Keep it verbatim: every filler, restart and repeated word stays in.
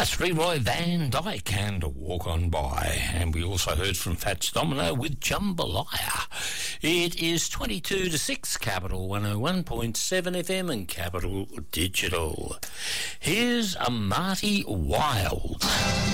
That's Leroy Van Dyke and Walk On By. And we also heard from Fats Domino with Jambalaya. It is twenty-two to six, Capital one oh one point seven F M and Capital Digital. Here's a Marty Wilde.